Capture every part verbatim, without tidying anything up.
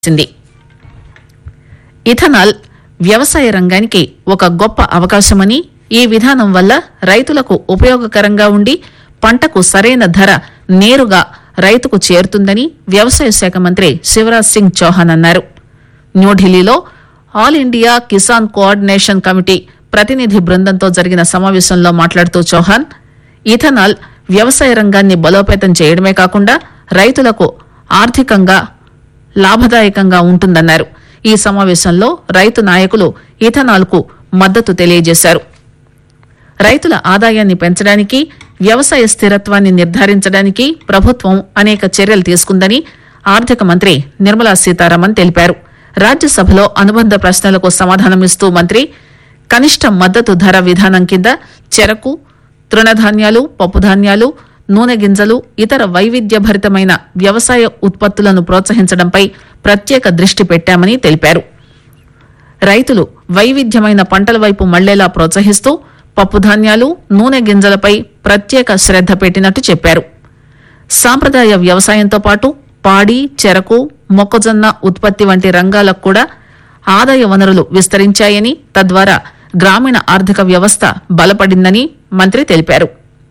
సింది. Ethanol వ్యవసాయ రంగానికి ఒక గొప్ప అవకాశమని, ఈ విధానం వల్ల రైతులకు ఉపయోగకరంగా ఉండి పంటకు సరైన ధర నేరుగా రైతుకు చేరుతుందని వ్యవసాయ శాఖ మంత్రి శివరాజ్ సింగ్ చౌహాన్ అన్నారు. న్యూఢిల్లీలో all India Kisan coordination committee ప్రతినిధి బృందంతో జరిగిన సమావేశంలో మాట్లాడుతూ చౌహాన్, ఇథనాల్ వ్యవసాయ రంగాన్ని బలోపేతం చేయడమే కాకుండా రైతులకు ఆర్థికంగా లాభదాయకంగా ఉంటుందన్నారు. ఈ సమావేశంలో రైతు నాయకులు ఇథనాల్ కు మద్దతు తెలియజేశారు. రైతుల ఆదాయాన్ని పెంచడానికి, వ్యవసాయ స్థిరత్వాన్ని నిర్ధారించడానికి ప్రభుత్వం అనేక చర్యలు తీసుకుందని ఆర్థిక మంత్రి నిర్మలా సీతారామన్ తెలిపారు. రాజ్యసభలో అనుబంధ ప్రశ్నలకు సమాధానమిస్తూ మంత్రి, కనిష్ట మద్దతు ధర విధానం కింద చెరకు, తృణధాన్యాలు, పప్పుధాన్యాలు, నూనె గింజలు, ఇతర వైవిధ్యభరితమైన వ్యవసాయ ఉత్పత్తులను ప్రోత్సహించడంపై ప్రత్యేక దృష్టి పెట్టామని తెలిపారు. రైతులు వైవిధ్యమైన పంటల వైపు మళ్లేలా ప్రోత్సహిస్తూ పప్పుధాన్యాలు, నూనె గింజలపై ప్రత్యేక శ్రద్ద పెట్టినట్టు చెప్పారు. సాంప్రదాయ వ్యవసాయంతో పాటు పాడి, చెరకు, మొక్కజొన్న ఉత్పత్తి వంటి రంగాలకు కూడా ఆదాయ వనరులు విస్తరించాయని, తద్వారా గ్రామీణ ఆర్థిక వ్యవస్థ బలపడిందని మంత్రి తెలిపారు.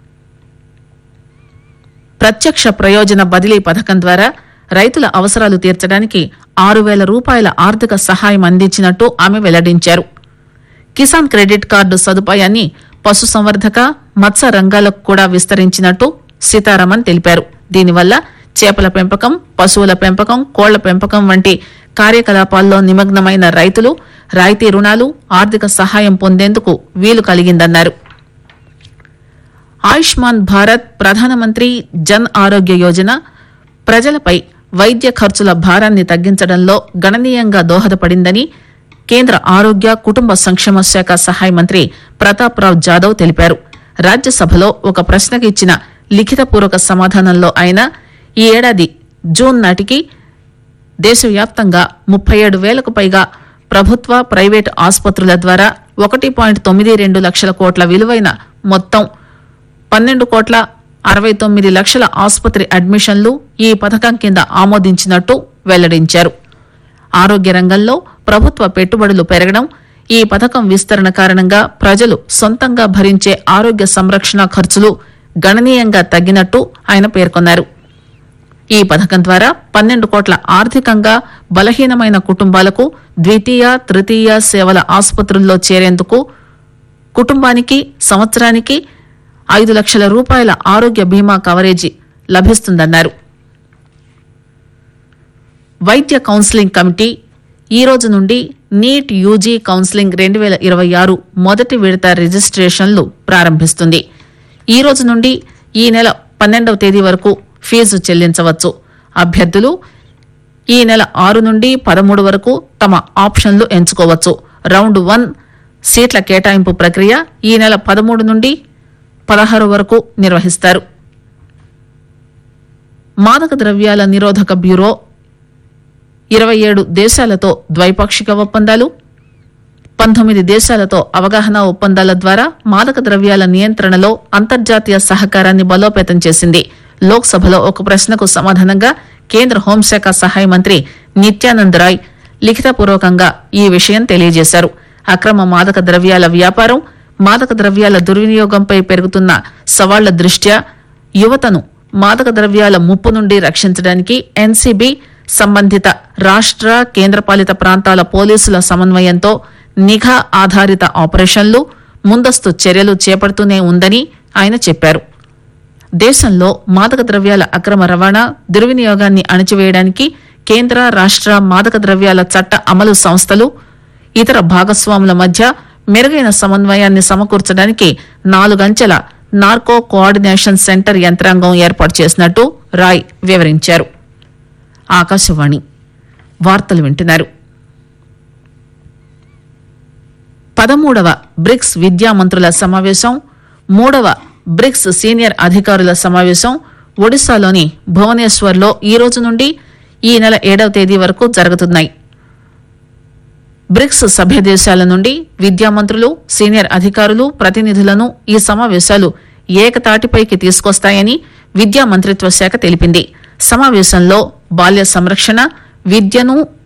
ప్రత్యక్ష ప్రయోజన బదిలీ పథకం ద్వారా రైతుల అవసరాలు తీర్చడానికి ఆరు వేల రూపాయల ఆర్థిక సహాయం అందించినట్టు ఆమె వెల్లడించారు. కిసాన్ క్రెడిట్ కార్డు సదుపాయాన్ని పశుసంవర్ధక, మత్స్య రంగాలకు కూడా విస్తరించినట్టు సీతారామన్ తెలిపారు. దీనివల్ల చేపల పెంపకం, పశువుల పెంపకం, కోళ్ల పెంపకం వంటి కార్యకలాపాల్లో నిమగ్నమైన రైతులు రాయితీ రుణాలు, ఆర్థిక సహాయం పొందేందుకు వీలు కలిగిందన్నారు. ఆయుష్మాన్ భారత్, ప్రధానమంత్రి జన్ ఆరోగ్య యోజన ప్రజలపై వైద్య ఖర్చుల భారాన్ని తగ్గించడంలో గణనీయంగా దోహదపడిందని కేంద్ర ఆరోగ్య కుటుంబ సంక్షేమ శాఖ సహాయ మంత్రి ప్రతాప్ రావ్ జాదవ్ తెలిపారు. రాజ్యసభలో ఒక ప్రశ్నకు ఇచ్చిన లిఖితపూర్వక సమాధానంలో ఆయన, ఈ ఏడాది జూన్ నాటికి దేశవ్యాప్తంగా ముప్పై ఏడు వేలకు పైగా ప్రభుత్వ, ప్రైవేటు ఆసుపత్రుల ద్వారా ఒకటి పాయింట్ తొమ్మిది రెండు లక్షల కోట్ల విలువైన మొత్తం పన్నెండు కోట్ల అరవై తొమ్మిది లక్షల ఆసుపత్రి అడ్మిషన్లు ఈ పథకం కింద ఆమోదించినట్టు వెల్లడించారు. ఆరోగ్య రంగంలో ప్రభుత్వ పెట్టుబడులు పెరగడం, ఈ పథకం విస్తరణ కారణంగా ప్రజలు సొంతంగా భరించే ఆరోగ్య సంరక్షణ ఖర్చులు గణనీయంగా తగ్గినట్టు ఆయన పేర్కొన్నారు. ఈ పథకం ద్వారా పన్నెండు కోట్ల ఆర్థికంగా బలహీనమైన కుటుంబాలకు ద్వితీయ, తృతీయ సేవల ఆసుపత్రుల్లో చేరేందుకు కుటుంబానికి సంవత్సరానికి ఐదు లక్షల రూపాయల ఆరోగ్య బీమా కవరేజీ లభిస్తుందన్నారు. వైద్య కౌన్సిలింగ్ కమిటీ ఈ రోజు నుండి నీట్ యూజీ కౌన్సిలింగ్ రెండు వేల ఇరవై ఆరు మొదటి విడత రిజిస్ట్రేషన్లు ప్రారంభిస్తుంది. ఈ రోజు నుండి ఈ నెల పన్నెండవ తేదీ వరకు ఫీజు చెల్లించవచ్చు. అభ్యర్థులు ఈ నెల ఆరు నుండి పదమూడు వరకు తమ ఆప్షన్లు ఎంచుకోవచ్చు. రౌండ్ వన్ సీట్ల కేటాయింపు ప్రక్రియ ఈ నెల పదమూడు నుండి పదహారు వరకు నిర్వహిస్తారు. మాదక ద్రవ్యాల నిరోధక బ్యూరో ఇరవై ఏడు దేశాలతో ద్వైపాక్షిక ఒప్పందాలు, పంతొమ్మిది దేశాలతో అవగాహన ఒప్పందాల ద్వారా మాదక ద్రవ్యాల నియంత్రణలో అంతర్జాతీయ సహకారాన్ని బలోపేతం చేసింది. లోక్సభలో ఒక ప్రశ్నకు సమాధానంగా కేంద్ర హోంశాఖ సహాయ మంత్రి నిత్యానంద్ రాయ్ లిఖితపూర్వకంగా ఈ విషయం తెలియజేశారు. అక్రమ మాదక ద్రవ్యాల వ్యాపారం, మాదక ద్రవ్యాల దుర్వినియోగంపై పెరుగుతున్న సవాళ్ల దృష్ట్యా యువతను మాదక ద్రవ్యాల ముప్పు నుండి రక్షించడానికి ఎన్సీబీ, సంబంధిత రాష్ట్ర, కేంద్రపాలిత ప్రాంతాల పోలీసుల సమన్వయంతో నిఘా ఆధారిత ఆపరేషన్లు, ముందస్తు చర్యలు చేపడుతూనే ఉందని ఆయన చెప్పారు. దేశంలో మాదక ద్రవ్యాల అక్రమ రవాణా, దుర్వినియోగాన్ని అణచివేయడానికి కేంద్ర, రాష్ట్ర మాదక ద్రవ్యాల చట్ట అమలు సంస్థలు, ఇతర భాగస్వాముల మధ్య మెరుగైన సమన్వయాన్ని సమకూర్చడానికి నాలుగంచెల నార్కో కోఆర్డినేషన్ సెంటర్ యంత్రాంగం ఏర్పాటు చేసినట్టు రాయ్ వివరించారు. ఆకాశవాణి వార్తలు వింటున్నారు. పదమూడవ బ్రిక్స్ విద్యామంత్రుల సమావేశం, మూడవ బ్రిక్స్ సీనియర్ అధికారుల సమావేశం ఒడిశాలోని భువనేశ్వర్లో ఈ రోజు నుండి ఈ నెల ఏడవ తేదీ వరకు జరుగుతున్నాయి. బ్రిక్స్ సభ్య దేశాల నుండి విద్యామంత్రులు, సీనియర్ అధికారులు, ప్రతినిధులను ఈ సమావేశాలు ఏకతాటిపైకి తీసుకొస్తాయని విద్యా మంత్రిత్వ శాఖ తెలిపింది. సమావేశంలో బాల్య సంరక్షణ, విద్యను